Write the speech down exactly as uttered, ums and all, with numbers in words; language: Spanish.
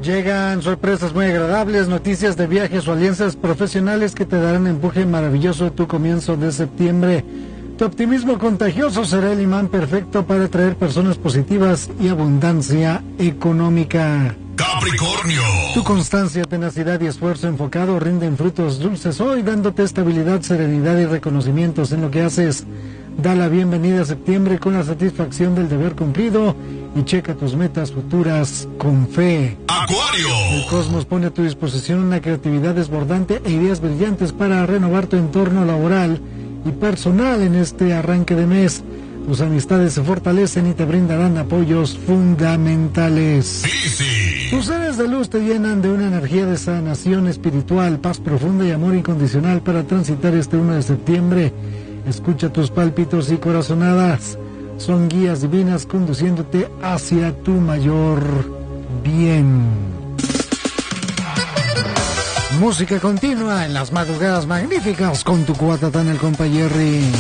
Llegan sorpresas muy agradables, noticias de viajes o alianzas profesionales que te darán empuje maravilloso a tu comienzo de septiembre. Tu optimismo contagioso será el imán perfecto para atraer personas positivas y abundancia económica. Capricornio. Tu constancia, tenacidad y esfuerzo enfocado rinden frutos dulces hoy, dándote estabilidad, serenidad y reconocimientos en lo que haces. Da la bienvenida a septiembre con la satisfacción del deber cumplido y checa tus metas futuras con fe. Acuario. El cosmos pone a tu disposición una creatividad desbordante e ideas brillantes para renovar tu entorno laboral y personal en este arranque de mes. Tus amistades se fortalecen y te brindarán apoyos fundamentales. Piscis. Tus seres de luz te llenan de una energía de sanación espiritual, paz profunda y amor incondicional para transitar este uno de septiembre. Escucha tus pálpitos y corazonadas. Son guías divinas conduciéndote hacia tu mayor bien. Música continua en las madrugadas magníficas con tu cuatatán el compa Jerry.